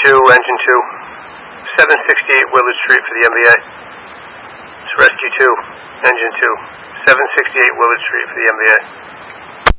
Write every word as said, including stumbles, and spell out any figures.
two, engine two. seven sixty-eight Willard Street for the M B A. It's rescue two, engine two. seven sixty-eight Willard Street for the M B A.